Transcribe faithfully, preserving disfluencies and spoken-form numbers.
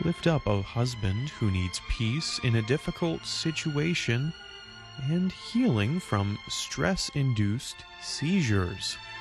lift up a husband who needs peace in a difficult situation and healing from stress-induced seizures.